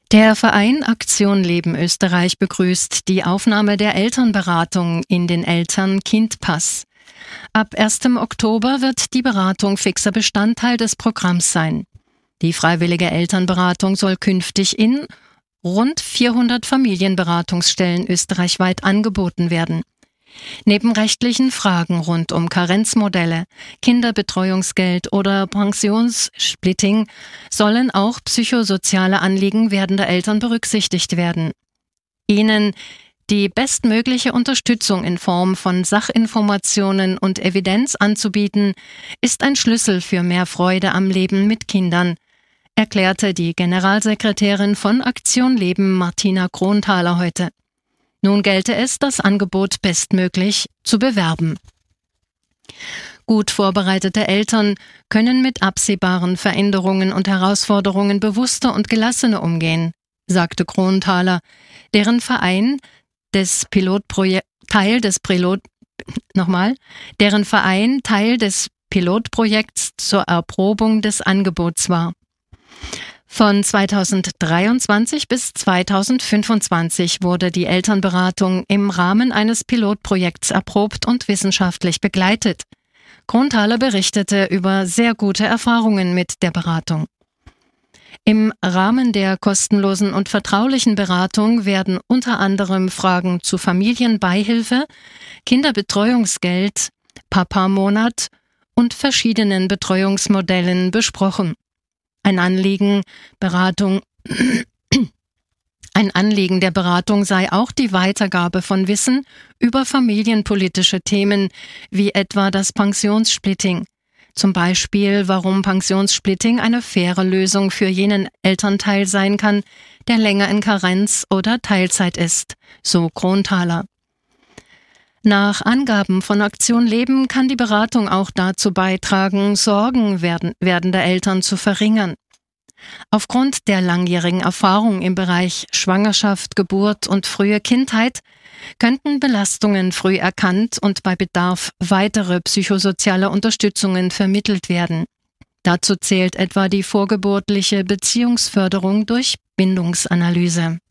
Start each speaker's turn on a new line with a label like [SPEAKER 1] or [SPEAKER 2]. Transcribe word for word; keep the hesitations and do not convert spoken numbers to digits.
[SPEAKER 1] Der Verein Aktion Leben Österreich begrüßt die Aufnahme der Elternberatung in den Eltern-Kind-Pass. Ab erstem Oktober wird die Beratung fixer Bestandteil des Programms sein. Die freiwillige Elternberatung soll künftig in rund vierhundert Familienberatungsstellen österreichweit angeboten werden. Neben rechtlichen Fragen rund um Karenzmodelle, Kinderbetreuungsgeld oder Pensionssplitting sollen auch psychosoziale Anliegen werdender Eltern berücksichtigt werden. Ihnen die bestmögliche Unterstützung in Form von Sachinformationen und Evidenz anzubieten, ist ein Schlüssel für mehr Freude am Leben mit Kindern, erklärte die Generalsekretärin von Aktion Leben Martina Kronthaler heute. Nun gelte es, das Angebot bestmöglich zu bewerben. Gut vorbereitete Eltern können mit absehbaren Veränderungen und Herausforderungen bewusster und gelassener umgehen, sagte Kronthaler, deren Verein des Pilotprojekt Teil des Pilot nochmal, deren Verein Teil des Pilotprojekts zur Erprobung des Angebots war. Von zweitausenddreiundzwanzig bis zweitausendfünfundzwanzig wurde die Elternberatung im Rahmen eines Pilotprojekts erprobt und wissenschaftlich begleitet. Kronthaler berichtete über sehr gute Erfahrungen mit der Beratung. Im Rahmen der kostenlosen und vertraulichen Beratung werden unter anderem Fragen zu Familienbeihilfe, Kinderbetreuungsgeld, Papa-Monat und verschiedenen Betreuungsmodellen besprochen. Ein Anliegen, Beratung, ein Anliegen der Beratung sei auch die Weitergabe von Wissen über familienpolitische Themen, wie etwa das Pensionssplitting. Zum Beispiel, warum Pensionssplitting eine faire Lösung für jenen Elternteil sein kann, der länger in Karenz oder Teilzeit ist, so Kronthaler. Nach Angaben von Aktion Leben kann die Beratung auch dazu beitragen, Sorgen werden, werdender Eltern zu verringern. Aufgrund der langjährigen Erfahrung im Bereich Schwangerschaft, Geburt und frühe Kindheit könnten Belastungen früh erkannt und bei Bedarf weitere psychosoziale Unterstützungen vermittelt werden. Dazu zählt etwa die vorgeburtliche Beziehungsförderung durch Bindungsanalyse.